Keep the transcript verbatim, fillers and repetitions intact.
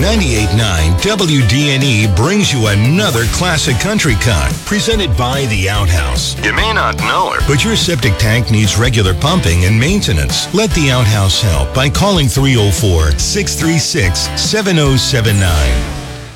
ninety-eight point nine W D N E brings you another classic country cut, presented by The Outhouse. You may not know her, but your septic tank needs regular pumping and maintenance. Let The Outhouse help by calling three oh four, six three six, seven oh seven nine.